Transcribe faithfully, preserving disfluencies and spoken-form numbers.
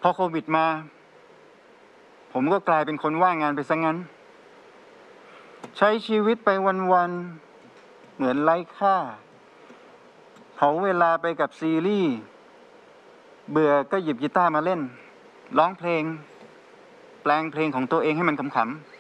อโควิดมาผมก็กลายเป็นคนว่างงานไปซะงั้นใช้ชีวิตไปวันๆเหมือนไร้ค่าเผาเวลาไปกับซีรีส์เบื่อก็หยิบกีตาร์มาเล่นร้องเพลงแปลงเพลงของตัวเองให้มันขำๆ